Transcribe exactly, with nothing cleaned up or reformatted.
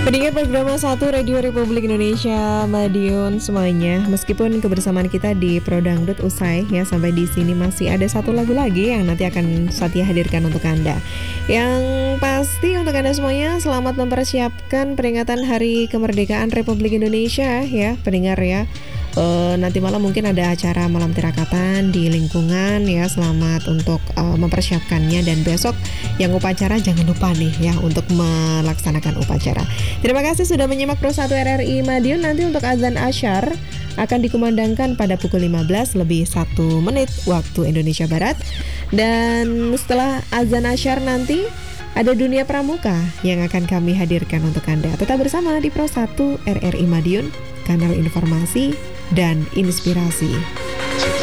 Pendengar program satu Radio Republik Indonesia, Madiun semuanya. Meskipun kebersamaan kita di Pro Dangdut usai ya, sampai di sini masih ada satu lagu lagi yang nanti akan Satya hadirkan untuk Anda. Yang pasti untuk Anda semuanya, selamat mempersiapkan peringatan Hari Kemerdekaan Republik Indonesia ya, pendengar ya. Uh, nanti malam mungkin ada acara malam tirakatan di lingkungan ya. Selamat untuk uh, mempersiapkannya, dan besok yang upacara jangan lupa nih ya untuk melaksanakan upacara. Terima kasih sudah menyimak Pro satu R R I Madiun. Nanti untuk azan asyar akan dikumandangkan pada pukul lima belas lebih satu menit waktu Indonesia Barat. Dan setelah azan asyar nanti ada Dunia Pramuka yang akan kami hadirkan untuk Anda. Tetap bersama di Pro satu R R I Madiun, kanal informasi dan inspirasi.